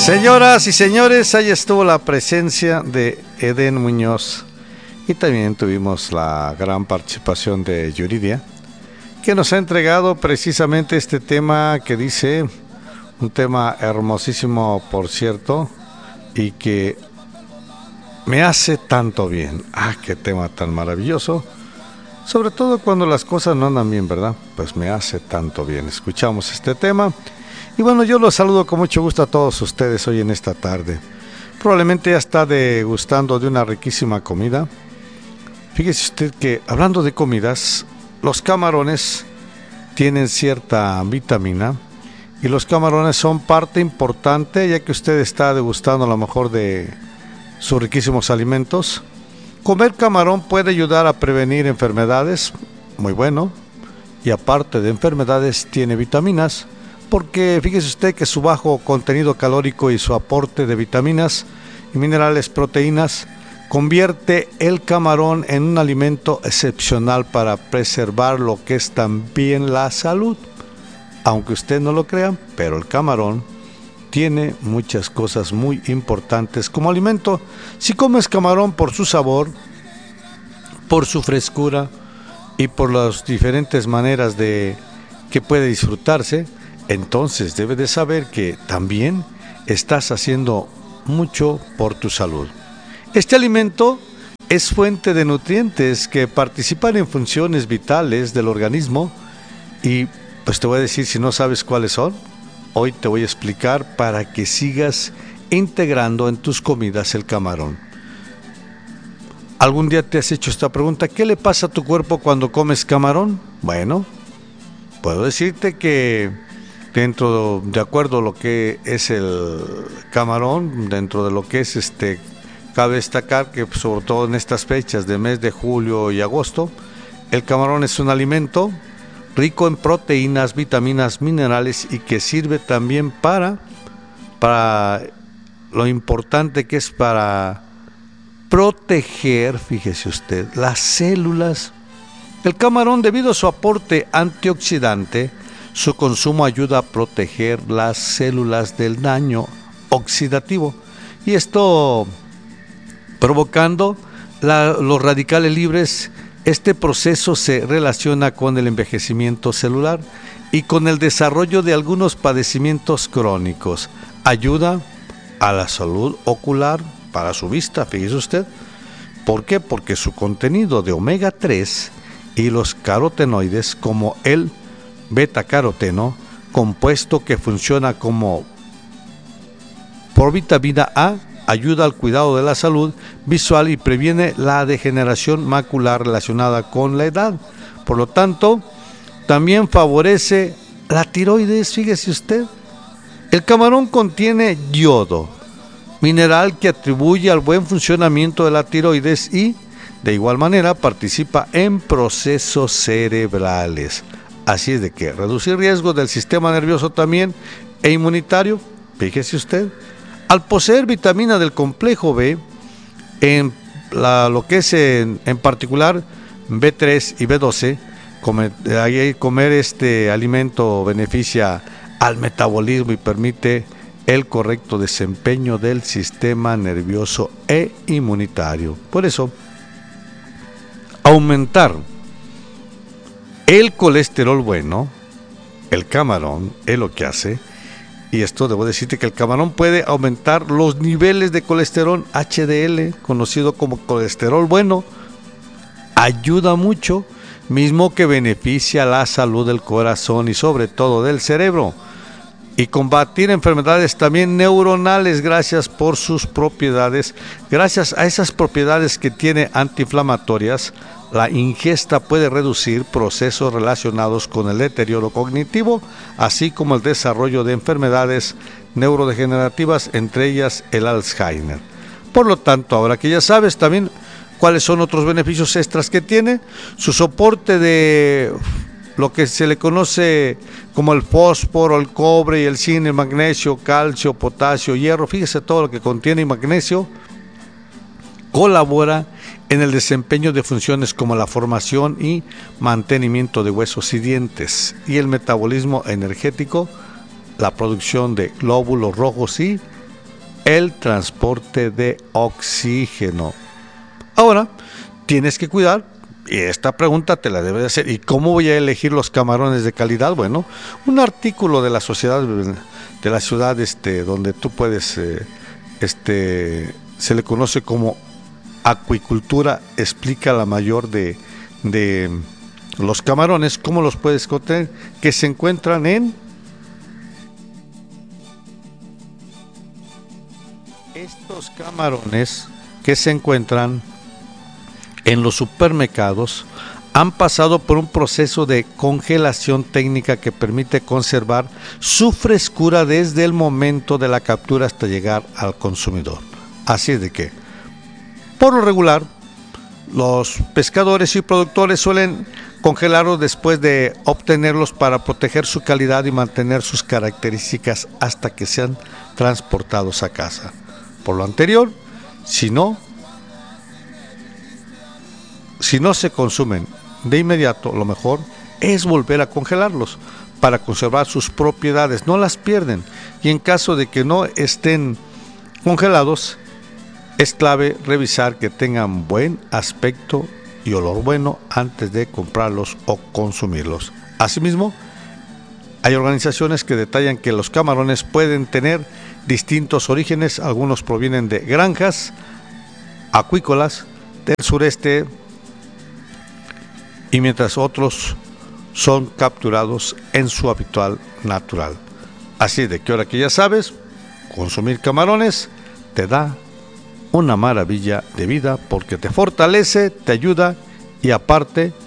Señoras y señores, ahí estuvo la presencia de Eden Muñoz y también tuvimos la gran participación de Yuridia, que nos ha entregado precisamente este tema que dice, un tema hermosísimo por cierto, y que me hace tanto bien. Qué tema tan maravilloso, sobre todo cuando las cosas no andan bien, ¿verdad? Pues me hace tanto bien. Escuchamos este tema. Y bueno, yo los saludo con mucho gusto a todos ustedes hoy en esta tarde. Probablemente ya está degustando de una riquísima comida. Fíjese usted que, hablando de comidas, los camarones tienen cierta vitamina y los camarones son parte importante, ya que usted está degustando a lo mejor de sus riquísimos alimentos. Comer camarón puede ayudar a prevenir enfermedades, muy bueno, y aparte de enfermedades tiene vitaminas, porque fíjese usted que su bajo contenido calórico y su aporte de vitaminas y minerales, proteínas, convierte el camarón en un alimento excepcional para preservar lo que es también la salud. Aunque usted no lo crea, pero el camarón tiene muchas cosas muy importantes como alimento. Si comes camarón por su sabor, por su frescura y por las diferentes maneras de que puede disfrutarse, entonces debe de saber que también estás haciendo mucho por tu salud. Este alimento es fuente de nutrientes que participan en funciones vitales del organismo y pues te voy a decir, si no sabes cuáles son, hoy te voy a explicar para que sigas integrando en tus comidas el camarón. ¿Algún día te has hecho esta pregunta? ¿Qué le pasa a tu cuerpo cuando comes camarón? Bueno, puedo decirte que de acuerdo a lo que es el camarón, dentro de lo que es cabe destacar que sobre todo en estas fechas de mes de julio y agosto, el camarón es un alimento rico en proteínas, vitaminas, minerales y que sirve también para lo importante que es para proteger, fíjese usted, las células. El camarón, debido a su aporte antioxidante, su consumo ayuda a proteger las células del daño oxidativo y esto provocando los radicales libres. Este proceso se relaciona con el envejecimiento celular y con el desarrollo de algunos padecimientos crónicos. Ayuda a la salud ocular para su vista, fíjese usted. ¿Por qué? Porque su contenido de omega 3 y los carotenoides, como el betacaroteno, compuesto que funciona como provitamina A, ayuda al cuidado de la salud visual y previene la degeneración macular relacionada con la edad. Por lo tanto, también favorece la tiroides, fíjese usted. El camarón contiene yodo, mineral que atribuye al buen funcionamiento de la tiroides y, de igual manera, participa en procesos cerebrales. Así es de que reducir riesgos del sistema nervioso también e inmunitario, fíjese usted. Al poseer vitamina del complejo B, lo que es en particular B3 y B12, comer este alimento beneficia al metabolismo y permite el correcto desempeño del sistema nervioso e inmunitario. Por eso, aumentar el colesterol bueno, el camarón es lo que hace. Y esto debo decirte que el camarón puede aumentar los niveles de colesterol HDL, conocido como colesterol bueno. Ayuda mucho, mismo que beneficia la salud del corazón y sobre todo del cerebro. Y combatir enfermedades también neuronales gracias por sus propiedades. Gracias a esas propiedades que tiene antiinflamatorias, la ingesta puede reducir procesos relacionados con el deterioro cognitivo, así como el desarrollo de enfermedades neurodegenerativas, entre ellas el Alzheimer. Por lo tanto, ahora que ya sabes también cuáles son otros beneficios extras que tiene, su soporte de lo que se le conoce como el fósforo, el cobre y el zinc, el magnesio, calcio, potasio, hierro, fíjese todo lo que contiene magnesio, colabora en el desempeño de funciones como la formación y mantenimiento de huesos y dientes y el metabolismo energético, la producción de glóbulos rojos y el transporte de oxígeno. Ahora, tienes que cuidar, y esta pregunta te la debes hacer, ¿y cómo voy a elegir los camarones de calidad? Bueno, un artículo de la sociedad, de la ciudad, donde tú puedes, se le conoce como acuicultura, explica la mayor de los camarones, cómo los puedes encontrar, que se encuentran en estos camarones que se encuentran en los supermercados. Han pasado por un proceso de congelación técnica que permite conservar su frescura desde el momento de la captura hasta llegar al consumidor. Así es de que, por lo regular, los pescadores y productores suelen congelarlos después de obtenerlos para proteger su calidad y mantener sus características hasta que sean transportados a casa. Por lo anterior, si no se consumen de inmediato, lo mejor es volver a congelarlos para conservar sus propiedades, no las pierden. Y en caso de que no estén congelados, es clave revisar que tengan buen aspecto y olor bueno antes de comprarlos o consumirlos. Asimismo, hay organizaciones que detallan que los camarones pueden tener distintos orígenes. Algunos provienen de granjas acuícolas del sureste, y mientras otros son capturados en su habitual natural. Así de que ahora que ya sabes, consumir camarones te da una maravilla de vida porque te fortalece, te ayuda y aparte